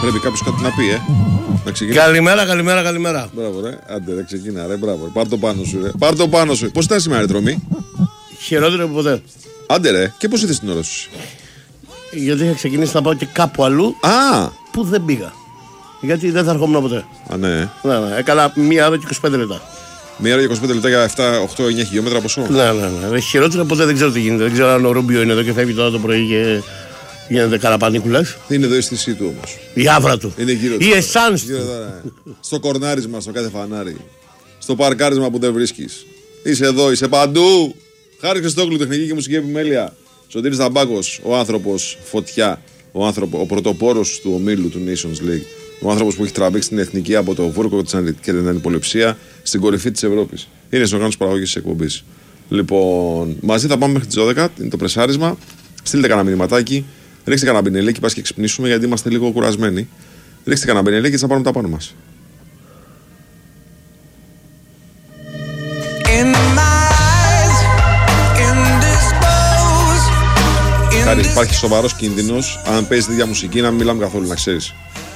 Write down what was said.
Πρέπει κάποιος κάτι να πει, να ξεκινήσει. Καλημέρα. Μπράβο, ρε. Άντε, ρε, ξεκινά, ρε. Μπράβο. Πάρ' το πάνω σου, ρε. Πάρ' το πάνω σου. Πώς ήταν σήμερα, ρε Τρομή? Χειρότερο από ποτέ. Άντε, ρε. Και πώς ήρθες την ώρα σου? Γιατί είχα ξεκινήσει να πάω και κάπου αλλού. Που δεν πήγα. Γιατί δεν θα ερχόμουν ποτέ. Ναι. Έκανα 1 ώρα και 25 λεπτά. 1 ώρα και 25 λεπτά για 7, 8, 9 χιλιόμετρα ποσό. Ναι. Χειρότερο ποτέ, δεν ξέρω τι γίνεται. Δεν ξέρω αν ο Ρούμπιο είναι εδώ και φεύγει τώρα το πρωί και γίνεται καραπανίκουλας. Είναι εδώ η αίσθησή του όμως. Η άβρα του. Είναι γύρω του. Η εσάνς του. Στο κορνάρισμα, στο κάθε φανάρι. Στο παρκάρισμα που δεν βρίσκεις. Είσαι εδώ, είσαι παντού. Χάρη Χριστόγλου, τεχνική και μουσική επιμέλεια. Σωτήρης Ταμπάκος, ο άνθρωπος φωτιά. Ο πρωτοπόρος του ομίλου του Nations League. Ο άνθρωπος που έχει τραβήξει την εθνική από το βούρκο και την ανυποληψία στην κορυφή της Ευρώπης. Είναι στον οργάνωση παραγωγής της εκπομπής. Λοιπόν, μαζί θα πάμε μέχρι τις 12, είναι το πρεσάρισμα. Στείλτε κανένα μηνυματάκι, ρίξτε κανένα μπινελίκι, πας και ξυπνήσουμε γιατί είμαστε λίγο κουρασμένοι. Ρίξτε κανένα μπινελίκι και θα πάρουμε τα πάνω μας. Υπάρχει σοβαρός κίνδυνος, αν παίζει τέτοια μουσική, να μην μιλάμε καθόλου, να ξέρεις.